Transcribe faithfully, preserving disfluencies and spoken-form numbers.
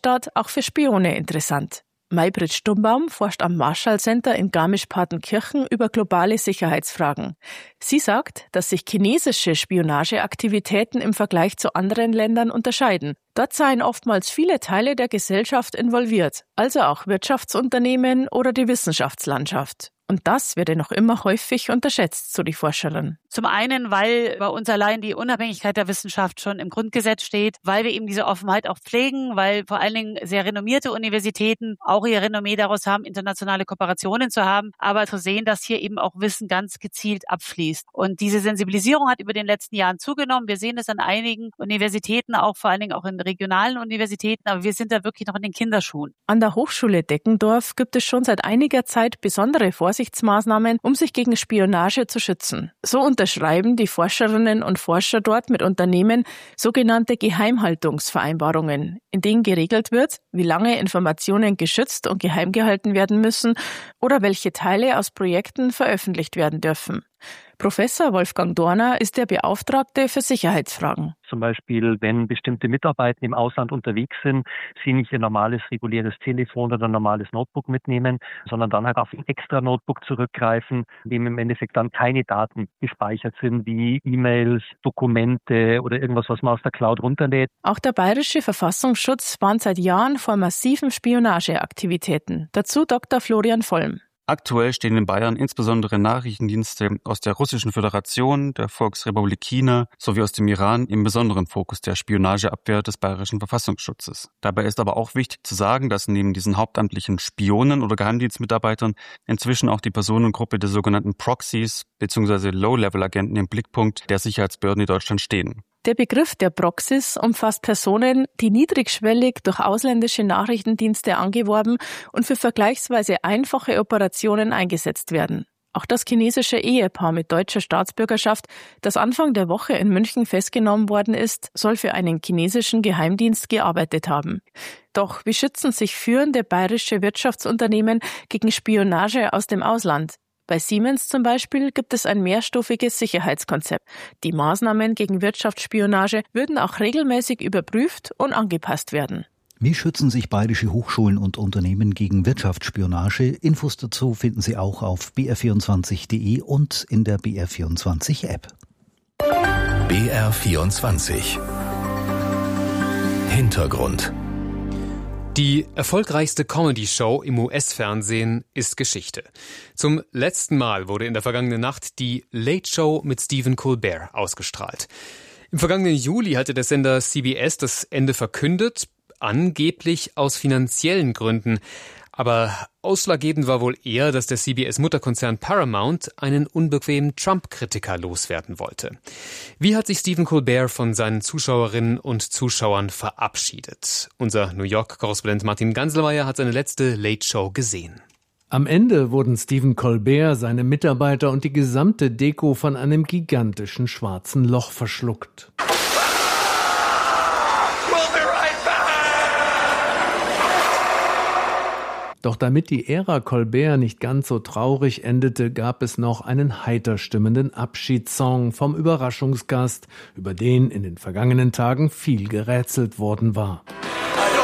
Freistaat auch für Spione interessant. Maybrit Stumbaum forscht am Marshall Center in Garmisch-Partenkirchen über globale Sicherheitsfragen. Sie sagt, dass sich chinesische Spionageaktivitäten im Vergleich zu anderen Ländern unterscheiden. Dort seien oftmals viele Teile der Gesellschaft involviert, also auch Wirtschaftsunternehmen oder die Wissenschaftslandschaft. Und das werde noch immer häufig unterschätzt, so die Forscherin. Zum einen, weil bei uns allein die Unabhängigkeit der Wissenschaft schon im Grundgesetz steht, weil wir eben diese Offenheit auch pflegen, weil vor allen Dingen sehr renommierte Universitäten auch ihr Renommee daraus haben, internationale Kooperationen zu haben, aber zu sehen, dass hier eben auch Wissen ganz gezielt abfließt. Und diese Sensibilisierung hat über den letzten Jahren zugenommen. Wir sehen es an einigen Universitäten, auch vor allen Dingen auch in regionalen Universitäten, aber wir sind da wirklich noch in den Kinderschuhen. An der Hochschule Deckendorf gibt es schon seit einiger Zeit besondere Vorsichtsmaßnahmen, um sich gegen Spionage zu schützen. So unterschreiben die Forscherinnen und Forscher dort mit Unternehmen sogenannte Geheimhaltungsvereinbarungen, in denen geregelt wird, wie lange Informationen geschützt und geheim gehalten werden müssen oder welche Teile aus Projekten veröffentlicht werden dürfen. Professor Wolfgang Dorner ist der Beauftragte für Sicherheitsfragen. Zum Beispiel, wenn bestimmte Mitarbeiter im Ausland unterwegs sind, sie nicht ihr normales, reguläres Telefon oder ein normales Notebook mitnehmen, sondern dann halt auf ein extra Notebook zurückgreifen, in dem im Endeffekt dann keine Daten gespeichert sind, wie E-Mails, Dokumente oder irgendwas, was man aus der Cloud runterlädt. Auch der bayerische Verfassungsschutz warnt seit Jahren vor massiven Spionageaktivitäten. Dazu Doktor Florian Vollm. Aktuell stehen in Bayern insbesondere Nachrichtendienste aus der Russischen Föderation, der Volksrepublik China sowie aus dem Iran im besonderen Fokus der Spionageabwehr des bayerischen Verfassungsschutzes. Dabei ist aber auch wichtig zu sagen, dass neben diesen hauptamtlichen Spionen oder Geheimdienstmitarbeitern inzwischen auch die Personengruppe der sogenannten Proxys bzw. Low-Level-Agenten im Blickpunkt der Sicherheitsbehörden in Deutschland stehen. Der Begriff der Proxys umfasst Personen, die niedrigschwellig durch ausländische Nachrichtendienste angeworben und für vergleichsweise einfache Operationen eingesetzt werden. Auch das chinesische Ehepaar mit deutscher Staatsbürgerschaft, das Anfang der Woche in München festgenommen worden ist, soll für einen chinesischen Geheimdienst gearbeitet haben. Doch wie schützen sich führende bayerische Wirtschaftsunternehmen gegen Spionage aus dem Ausland? Bei Siemens zum Beispiel gibt es ein mehrstufiges Sicherheitskonzept. Die Maßnahmen gegen Wirtschaftsspionage würden auch regelmäßig überprüft und angepasst werden. Wie schützen sich bayerische Hochschulen und Unternehmen gegen Wirtschaftsspionage? Infos dazu finden Sie auch auf b r vierundzwanzig punkt d e und in der B R vierundzwanzig App. B R vierundzwanzig Hintergrund. Die erfolgreichste Comedy-Show im U S-Fernsehen ist Geschichte. Zum letzten Mal wurde in der vergangenen Nacht die Late Show mit Stephen Colbert ausgestrahlt. Im vergangenen Juli hatte der Sender C B S das Ende verkündet, angeblich aus finanziellen Gründen. Aber ausschlaggebend war wohl eher, dass der C B S-Mutterkonzern Paramount einen unbequemen Trump-Kritiker loswerden wollte. Wie hat sich Stephen Colbert von seinen Zuschauerinnen und Zuschauern verabschiedet? Unser New York-Korrespondent Martin Ganselmeier hat seine letzte Late-Show gesehen. Am Ende wurden Stephen Colbert, seine Mitarbeiter und die gesamte Deko von einem gigantischen schwarzen Loch verschluckt. Doch damit die Ära Colbert nicht ganz so traurig endete, gab es noch einen heiter stimmenden Abschiedssong vom Überraschungsgast, über den in den vergangenen Tagen viel gerätselt worden war.